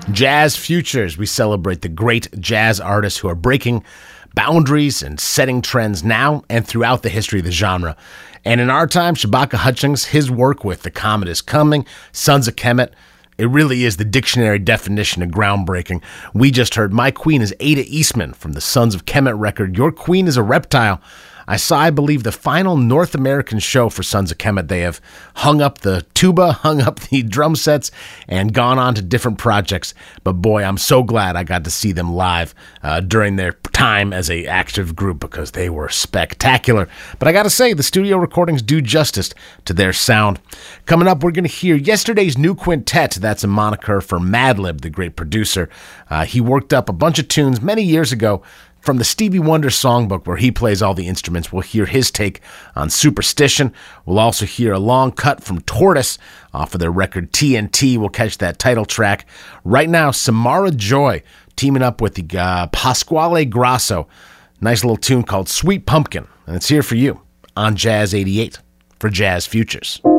Jazz Futures. We celebrate the great jazz artists who are breaking boundaries and setting trends now and throughout the history of the genre. And in our time, Shabaka Hutchings, his work with The Comet is Coming, Sons of Kemet, it really is the dictionary definition of groundbreaking. We just heard My Queen is Ada Eastman from the Sons of Kemet record, Your Queen is a Reptile. I saw, I believe, the final North American show for Sons of Kemet. They have hung up the tuba, hung up the drum sets, and gone on to different projects. But boy, I'm so glad I got to see them live during their time as a active group because they were spectacular. But I got to say, the studio recordings do justice to their sound. Coming up, we're going to hear yesterday's new quintet. That's a moniker for Madlib, the great producer. He worked up a bunch of tunes many years ago from the Stevie Wonder songbook where he plays all the instruments. We'll hear his take on Superstition. We'll also hear a long cut from Tortoise off of their record TNT. We'll catch that title track. Right now, Samara Joy teaming up with the Pasquale Grasso. Nice little tune called Sweet Pumpkin. And it's here for you on Jazz 88 for Jazz Futures.